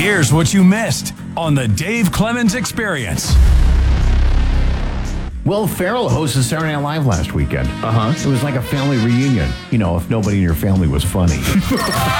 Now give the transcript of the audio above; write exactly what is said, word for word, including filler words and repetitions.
Here's what you missed on the Dave Clemens Experience. Will Ferrell hosted Saturday Night Live last weekend. Uh-huh. It was like a family reunion. You know, if nobody in your family was funny.